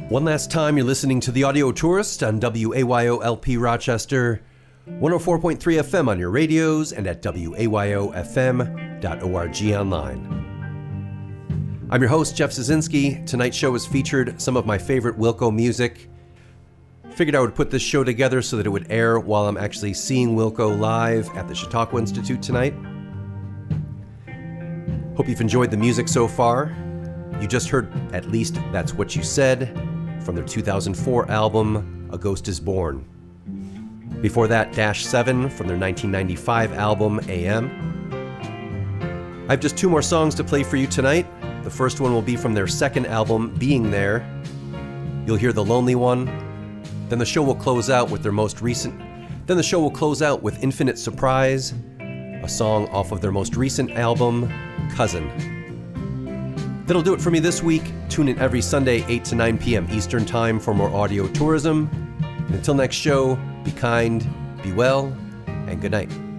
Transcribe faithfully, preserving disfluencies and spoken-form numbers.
One last time, you're listening to The Audio Tourist on W A Y O L P Rochester, one oh four point three F M on your radios, and at W A Y O F M dot org online. I'm your host, Jeff Szynski. Tonight's show has featured some of my favorite Wilco music. Figured I would put this show together so that it would air while I'm actually seeing Wilco live at the Chautauqua Institute tonight. Hope you've enjoyed the music so far. You just heard At Least That's What You Said from their two thousand four album, A Ghost Is Born. Before that, Dash seven from their nineteen ninety-five album, A M. I have just two more songs to play for you tonight. The first one will be from their second album, Being There. You'll hear The Lonely One. Then the show will close out with their most recent... Then the show will close out with Infinite Surprise, a song off of their most recent album, Cousin. That'll do it for me this week. Tune in every Sunday, eight to nine p.m. Eastern Time for more audio tourism. And until next show, be kind, be well, and good night.